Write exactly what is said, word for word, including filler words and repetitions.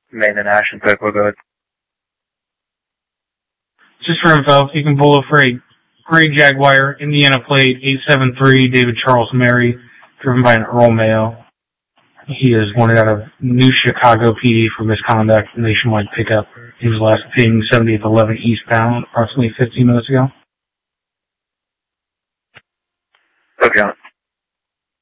Main and Ashton Pickle, go ahead. Just for info, you can pull up for a Gray Jaguar, Indiana plate, eight seven three, David Charles Mary, driven by an Earl Mayo. He is wanted out of New Chicago P D for misconduct, nationwide pickup. He was last pinged seventieth eleven eastbound approximately fifteen minutes ago.